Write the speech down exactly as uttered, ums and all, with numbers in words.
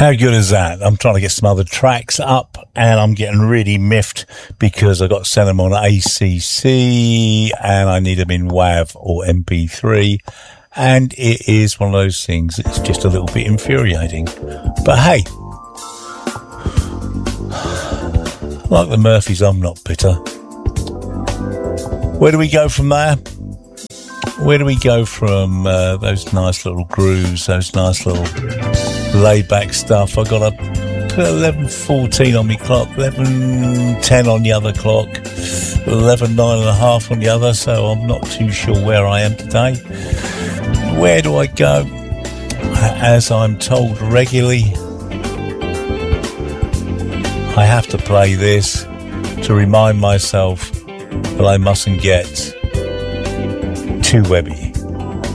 How good is that? I'm trying to get some other tracks up and I'm getting really miffed because I got to send them on A C C and I need them in WAV or M P three. And it is one of those things that's just a little bit infuriating. But hey, like the Murphys, I'm not bitter. Where do we go from there? Where do we go from uh, those nice little grooves, those nice little laid-back stuff? I got a eleven fourteen on my clock, eleven ten on the other clock, eleven nine and a half on the other, so I'm not too sure where I am today. Where do I go? As I'm told regularly, I have to play this to remind myself that I mustn't get too webby.